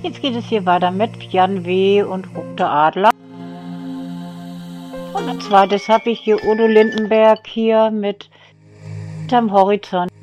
Jetzt geht es hier weiter mit Jan W. und Rote Adler. Und als zweites habe ich hier Udo Lindenberg hier mit Hinterm Horizont.